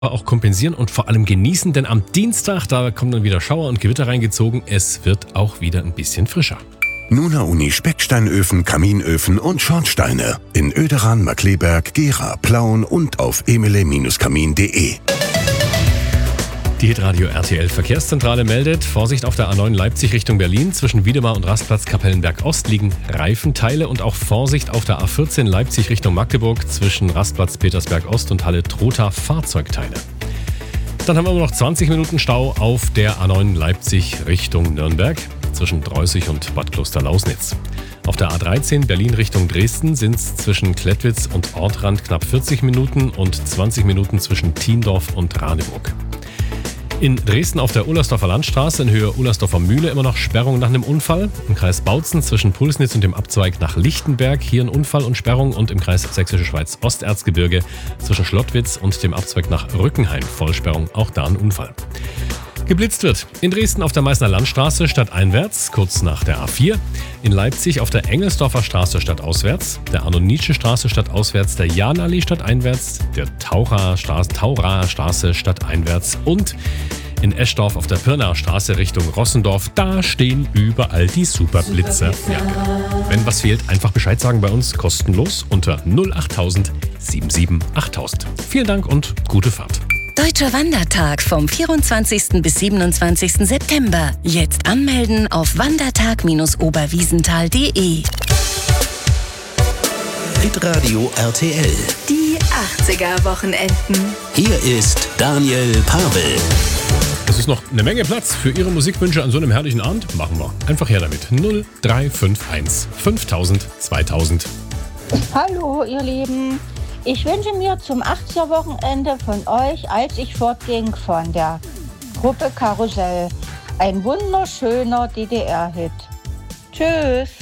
auch kompensieren und vor allem genießen, denn am Dienstag, da kommen dann wieder Schauer und Gewitter reingezogen. Es wird auch wieder ein bisschen frischer. Nuna Uni Specksteinöfen, Kaminöfen und Schornsteine in Oederan, Markkleeberg, Gera, Plauen und auf emele-kamin.de. Die Hitradio RTL Verkehrszentrale meldet, Vorsicht auf der A9 Leipzig Richtung Berlin. Zwischen Wiedemar und Rastplatz Kapellenberg Ost liegen Reifenteile und auch Vorsicht auf der A14 Leipzig Richtung Magdeburg zwischen Rastplatz Petersberg Ost und Halle Trotha Fahrzeugteile. Dann haben wir noch 20 Minuten Stau auf der A9 Leipzig Richtung Nürnberg zwischen Dreußig und Bad Klosterlausnitz. Auf der A13 Berlin Richtung Dresden sind es zwischen Klettwitz und Ortrand knapp 40 Minuten und 20 Minuten zwischen Thiendorf und Radeburg. In Dresden auf der Ullersdorfer Landstraße in Höhe Ullersdorfer Mühle immer noch Sperrung nach einem Unfall. Im Kreis Bautzen zwischen Pulsnitz und dem Abzweig nach Lichtenberg hier ein Unfall und Sperrung. Und im Kreis Sächsische Schweiz Osterzgebirge zwischen Schlottwitz und dem Abzweig nach Rückenhain Vollsperrung, auch da ein Unfall. Geblitzt wird in Dresden auf der Meißner Landstraße stadteinwärts, kurz nach der A4. In Leipzig auf der Engelsdorfer Straße stadtauswärts, der Arno-Nietzsche-Straße stadtauswärts, der Jahnallee stadteinwärts, der Tauraer Straße stadteinwärts und in Eschdorf auf der Pirnaer Straße Richtung Rossendorf. Da stehen überall die Superblitzer. Ja. Wenn was fehlt, einfach Bescheid sagen bei uns, kostenlos unter 08000 77 8000. Vielen Dank und gute Fahrt. Deutscher Wandertag vom 24. bis 27. September. Jetzt anmelden auf wandertag-oberwiesenthal.de. Hitradio RTL. Die 80er-Wochenenden. Hier ist Daniel Pavel. Es ist noch eine Menge Platz für Ihre Musikwünsche an so einem herrlichen Abend. Machen wir. Einfach her damit. 0351 5000 2000. Hallo ihr Lieben. Ich wünsche mir zum 80er-Wochenende von euch, als ich fortging, von der Gruppe Karussell, ein wunderschöner DDR-Hit. Tschüss.